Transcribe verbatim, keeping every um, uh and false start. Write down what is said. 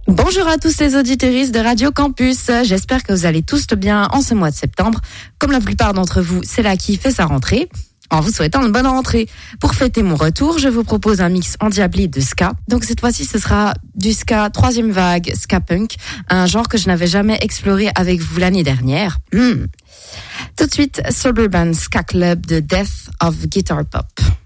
Bonjour à tous les auditeuristes de Radio Campus. J'espère que vous allez tous bien en ce mois de septembre. Comme la plupart d'entre vous, c'est là qui fait sa rentrée. En vous souhaitant une bonne rentrée. Pour fêter mon retour, je vous propose un mix endiablé de ska. Donc cette fois-ci, ce sera du ska troisième vague, ska punk, un genre que je n'avais jamais exploré avec vous l'année dernière. Hmm. Tout de suite, Suburban Ska Club de Death of Guitar Pop.